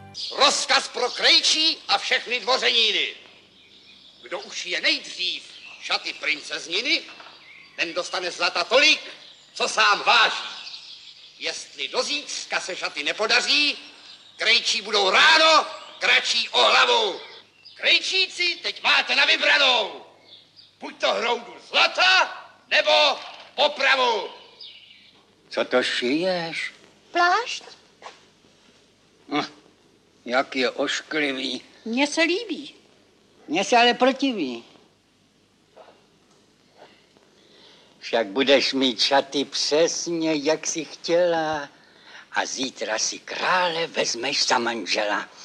Rozkaz pro krejčí a všechny dvořeníny. Kdo ušije nejdřív šaty princezniny, ten dostane zlata tolik, co sám váží. Jestli do zítřka se šaty nepodaří, krejčí budou ráno kratší o hlavu. Krejčíci, teď máte na vybranou. Buď to hroudu zlata, nebo popravu. Co to šiješ? Plášť? Jak je ošklivý. Mně se líbí. Mně se ale protiví. Však budeš mít šaty přesně, jak jsi chtěla. A zítra si krále vezmeš za manžela.